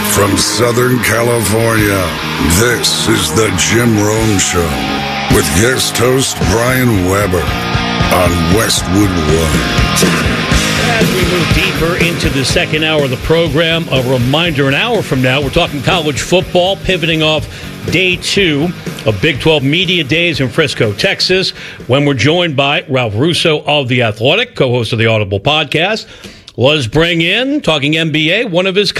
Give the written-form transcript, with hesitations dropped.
From Southern California, this is the Jim Rome Show with guest host Brian Weber on Westwood One. As we move deeper into the second hour of the program, a reminder, an hour from now, we're talking college football, pivoting off day 2 of Big 12 Media Days in Frisco, Texas, when we're joined by Ralph Russo of The Athletic, co-host of the Audible podcast. Let's bring in, talking NBA, one of his